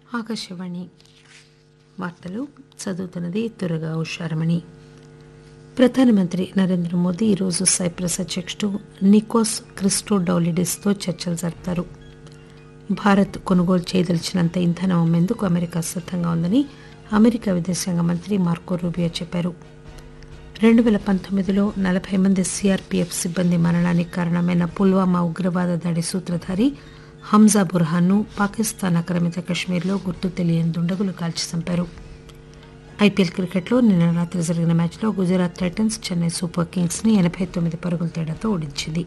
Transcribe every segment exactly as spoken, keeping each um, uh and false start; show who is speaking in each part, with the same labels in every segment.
Speaker 1: ఆకాశవాణి వార్తలు చదువుతున్నది తురగా ఉషారమణి. ప్రధానమంత్రి నరేంద్ర మోదీ ఈరోజు సైప్రస్ అధ్యక్షుడు నికోస్ క్రిస్టోడౌలిడెస్తో చర్చలు జరుపుతారు. భారత్ కొనుగోలు చేయదలిచినంత ఇంధనం అమ్మేందుకు అమెరికా సిద్ధంగా ఉందని అమెరికా విదేశాంగ మంత్రి మార్కో రూబియో చెప్పారు. రెండు పేల పంతొమ్మిదిలో నలభై మంది సీఆర్పీఎఫ్ సిబ్బంది మరణానికి కారణమైన పుల్వామా ఉగ్రవాద దాడి సూత్రధారి హంజా బుర్హాన్ను పాకిస్తాన్ ఆక్రమిత కశ్మీర్లో గుర్తు తెలియని దుండగులు కాల్చి చంపారు. ఐపీఎల్ క్రికెట్లో నిన్న రాత్రి జరిగిన మ్యాచ్లో Gujarat Titans Chennai super Kings ని ఎనభై తొమ్మిది పరుగుల తేడాతో ఓడించింది.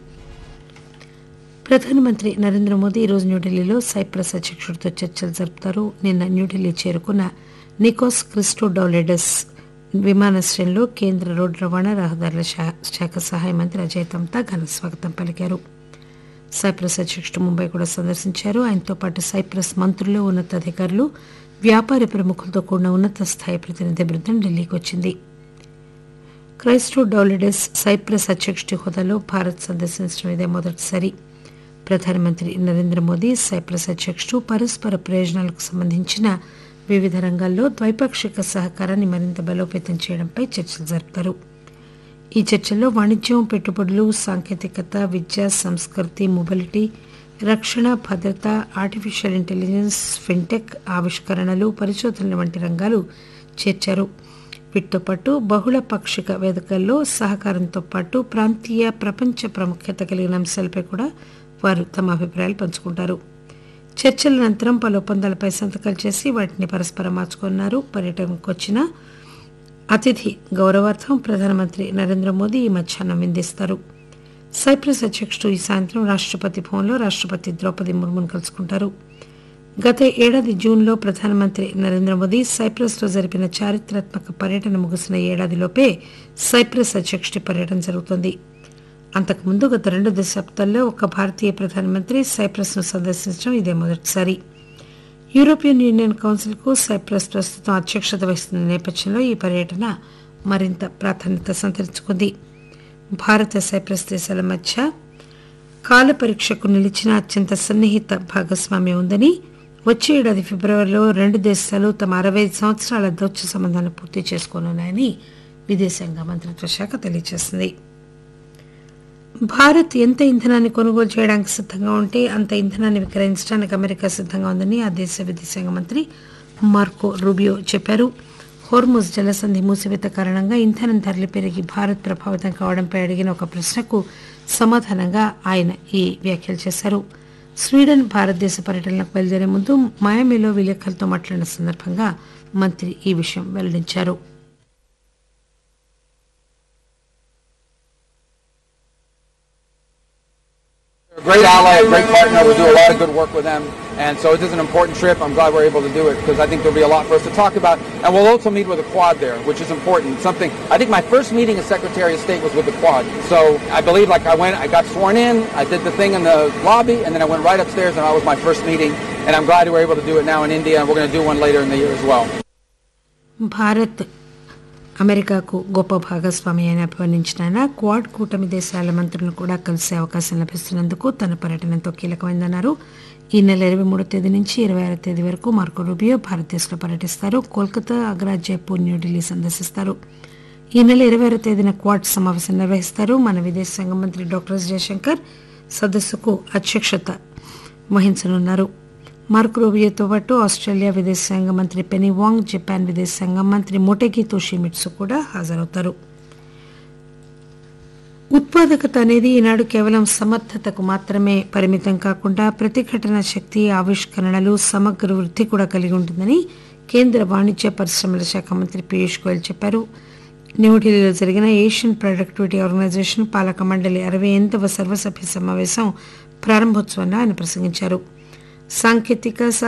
Speaker 1: ప్రధానమంత్రి నరేంద్ర మోదీ ఈరోజు న్యూఢిల్లీలో సైప్రస్ అధ్యక్షుడితో చర్చలు జరుపుతారు. నిన్న న్యూఢిల్లీ చేరుకున్న నికోస్ క్రిస్టోడౌలిడెస్ విమానాశ్రయంలో కేంద్ర రోడ్డు రవాణా రహదారుల శాఖ సహాయ మంత్రి అజయ్ తమ్తా ఘన స్వాగతం పలికారు. సైప్రస్ అధ్యక్షుడు ముంబై కూడా సందర్శించారు. ఆయనతో పాటు సైప్రస్ మంత్రులు, ఉన్నతాధికారులు, వ్యాపార ప్రముఖులతో కూడిన ఉన్నత స్థాయి ప్రతినిధి బృందం ఢిల్లీకి వచ్చింది. క్రిస్టోడౌలిడెస్ సైప్రస్ అధ్యక్షుడి హోదాలో భారత్ సందర్శించడం ఇదే మొదటిసారి. ప్రధానమంత్రి నరేంద్ర మోదీ సైప్రస్ అధ్యక్షుడు పరస్పర ప్రయోజనాలకు సంబంధించిన వివిధ రంగాల్లో ద్వైపాక్షిక సహకారాన్ని మరింత బలోపేతం చేయడంపై చర్చలు జరుపుతారు. ఈ చర్చల్లో వాణిజ్యం, పెట్టుబడులు, సాంకేతికత, విద్య, సంస్కృతి, మొబిలిటీ, రక్షణ, భద్రత, ఆర్టిఫిషియల్ ఇంటెలిజెన్స్, ఫిన్టెక్, ఆవిష్కరణలు, పరిశోధనల వంటి రంగాలు చేర్చారు. వీటితో పాటు బహుళ పాక్షిక వేదికల్లో సహకారంతో పాటు ప్రాంతీయ, ప్రపంచ ప్రాముఖ్యత కలిగిన అంశాలపై కూడా వారు తమ అభిప్రాయాలు పంచుకుంటారు. చర్చల అనంతరం పలు ఒప్పందాలపై సంతకాలు చేసి వాటిని పరస్పరం మార్చుకున్నారు. పర్యటనకు వచ్చిన అతిథి గౌరవార్థం ప్రధానమంత్రి నరేంద్ర మోదీ ఈ మధ్యాహ్నం విందిస్తారు. సైప్రస్ అధ్యక్షుడు ఈ సాయంత్రం రాష్టపతి భవన్లో రాష్టపతి ద్రౌపది ముర్మును కలుసుకుంటారు. గత ఏడాది జూన్లో ప్రధానమంత్రి నరేంద్ర మోదీ సైప్రస్లో జరిపిన చారిత్రాత్మక పర్యటన ముగిసిన ఏడాదిలోపే సైప్రస్ అధ్యక్షుడి పర్యటన జరుగుతోంది. అంతకుముందు గత రెండు దశాబ్దాల్లో ఒక భారతీయ ప్రధానమంత్రి సైప్రస్ను సందర్శించడం ఇదే మొదటిసారి. యూరోపియన్ యూనియన్ కౌన్సిల్కు సైప్రస్ ప్రస్తుతం అధ్యక్షత వహిస్తున్న నేపథ్యంలో ఈ పర్యటన మరింత ప్రాధాన్యత సంతరించుకుంది. భారత సైప్రస్ దేశాల మధ్య కాల పరీక్షకు నిలిచిన అత్యంత సన్నిహిత భాగస్వామ్యం ఉందని, వచ్చే ఏడాది ఫిబ్రవరిలో రెండు దేశాలు తమ అరవై ఐదు సంవత్సరాల దౌత్య సంబంధాన్ని పూర్తి చేసుకోనున్నాయని విదేశాంగ మంత్రిత్వ శాఖ తెలియజేసింది. భారత్ ఎంత ఇంధనాన్ని కొనుగోలు చేయడానికి సిద్ధంగా ఉంటే అంత ఇంధనాన్ని విక్రయించడానికి అమెరికా సిద్ధంగా ఉందని ఆ దేశ విదేశాంగ మంత్రి మార్కో రూబియో చెప్పారు. హోర్ముజ్ జలసంధి మూసివేత కారణంగా ఇంధనం ధరలు పెరిగి భారత్ ప్రభావితం కావడంపై అడిగిన ఒక ప్రశ్నకు సమాధానంగా ఆయన ఈ వ్యాఖ్యలు చేశారు. స్వీడన్ భారతదేశ పర్యటనలకు బయలుదేరే ముందు మయామిలో విలేకరులతో మాట్లాడిన సందర్భంగా మంత్రి ఈ విషయం వెల్లడించారు.
Speaker 2: Great ally, great partner. We do a lot of good work with them, and so this is an important trip. I'm glad we're able to do it because I think there'll be a lot for us to talk about, and we'll also meet with the Quad there, which is important. Something I think my first meeting as Secretary of State was with the Quad, so I believe like I went, I got sworn in, I did the thing in the lobby, and then I went right upstairs, and that was my first meeting, and I'm glad we're able to do it now in India, and we're going to do one later in the year as well.
Speaker 1: Bharat అమెరికాకు గొప్ప భాగస్వామి అని అభివర్ణించిన ఆయన quad కూటమి దేశాల మంత్రులను కూడా కలిసే అవకాశం లభిస్తున్నందుకు తన పర్యటన ఎంతో కీలకమైందన్నారు. ఈ నెల ఇరవై మూడో తేదీ నుంచి ఇరవై ఆరో తేదీ వరకు మార్కో రూబియో భారతదేశంలో పర్యటిస్తారు. కోల్కతా, ఆగ్రా, జైపూర్, న్యూఢిల్లీ సందర్శిస్తారు. ఈ నెల ఇరవై ఆరో తేదీన క్వాడ్ సమావేశం నిర్వహిస్తారు. మన విదేశాంగ మంత్రి డాక్టర్ ఎస్ జయశంకర్ సదస్సుకు అధ్యక్షత వహించనున్నారు. మార్కో రూబియోతో పాటు ఆస్ట్రేలియా విదేశాంగ మంత్రి పెనీ వాంగ్, జపాన్ విదేశాంగ మంత్రి మొటెగి తోషిమిట్సు కూడా హాజరవుతారు. ఉత్పాదకత అనేది ఈనాడు కేవలం సమర్థతకు మాత్రమే పరిమితం కాకుండా ప్రతిఘటన శక్తి, ఆవిష్కరణలు, సమగ్ర వృద్ధి కూడా కలిగి ఉంటుందని కేంద్ర వాణిజ్య పరిశ్రమల శాఖ మంత్రి పీయూష్ గోయల్ చెప్పారు. న్యూఢిల్లీలో జరిగిన ఏషియన్ ప్రొడక్టివిటీ ఆర్గనైజేషన్ పాలక మండలి అరవై ఎనిమిదవ సర్వసభ్య సమావేశం ప్రారంభోత్సవంలో ఆయన ప్రసంగించారు. సాంకేతిక